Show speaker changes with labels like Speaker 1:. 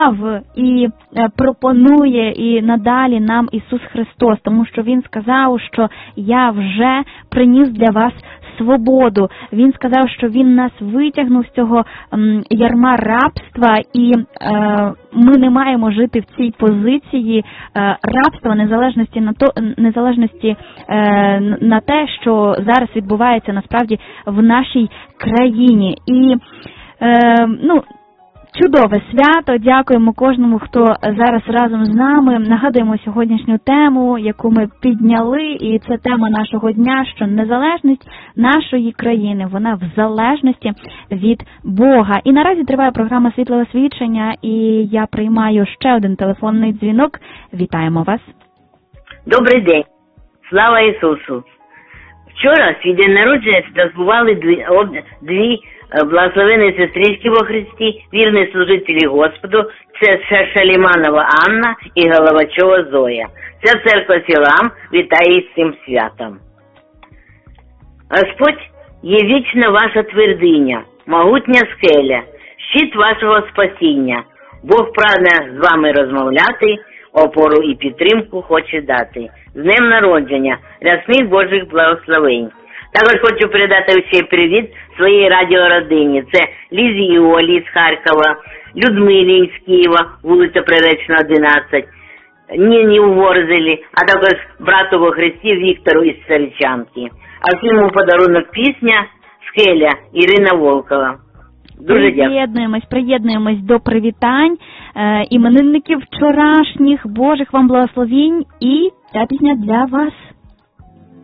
Speaker 1: і пропонує і надалі нам Ісус Христос, тому що Він сказав, що я вже приніс для вас свободу. Він сказав, що Він нас витягнув з цього ярма рабства, і ми не маємо жити в цій позиції рабства, незалежності на те, що зараз відбувається насправді в нашій країні. І, чудове свято. Дякуємо кожному, хто зараз разом з нами. Нагадуємо сьогоднішню тему, яку ми підняли, і це тема нашого дня, що незалежність нашої країни, вона в залежності від Бога. І наразі триває програма «Світле освічення», і я приймаю ще один телефонний дзвінок. Вітаємо вас.
Speaker 2: Добрий день. Слава Ісусу. Вчора свій день народження святкували дві благословені сестрички во Христі, вірні служителі Господу, це Шаліманова Анна і Головачова Зоя. Ця церква Сілам вітає із цим святом. Господь є вічна ваша твердиня, могутня скеля, щит вашого спасіння. Бог прагне з вами розмовляти, опору і підтримку хоче дати. З днем народження, рясних Божих благословень. Також хочу передати ще привіт своїй радіородині. Це Лізі і Олі з Харкова, Людмилі з Києва, вулиця Приречна, 11, Ніні у Ворзелі, а також брату во Христі Віктору із Царичанки. А всім у подарунок пісня «Скеля» Ірина Волкова. Дуже дякую.
Speaker 1: Приєднуємось до привітань іменинників вчорашніх. Божих вам благословінь, і ця пісня для вас.